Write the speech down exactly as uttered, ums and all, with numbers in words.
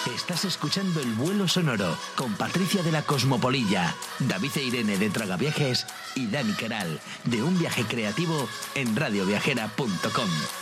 Estás escuchando El Vuelo Sonoro con Patricia de la Cosmopolilla, David e Irene de Tragaviajes y Dani Queral de Un Viaje Creativo en radioviajera punto com.